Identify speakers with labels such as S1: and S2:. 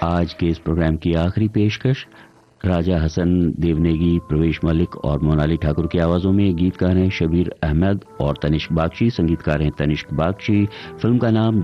S1: आज के इस प्रोग्राम की आखिरी पेशकश राजा हसन देवनेगी, प्रवेश मलिक और मोनाली ठाकुर की आवाज़ों में। गीतकार हैं शबीर अहमद और तनिष्क बागची, संगीतकार हैं तनिष्क बागची। फिल्म का नाम